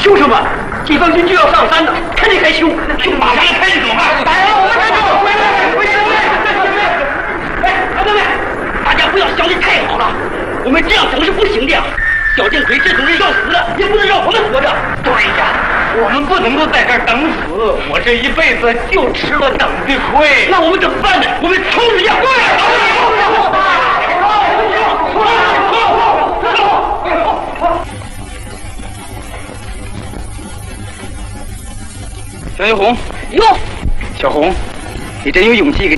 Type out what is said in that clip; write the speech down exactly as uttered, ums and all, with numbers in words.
修什么？解放军就要上山了，看你还修？ 就马上开始怎么办？ 哎，我们这就回来，回来！哎，老兄们，大家不要想的太好了，我们这样整是不行的呀。小建奎这种人要死了，也不能让我们活着。 对呀，我们不能够在这儿等死，我这一辈子就吃了等的亏。 那我们怎么办呢？我们冲着呀！ 小小红， 哟， 小红，你真有勇气给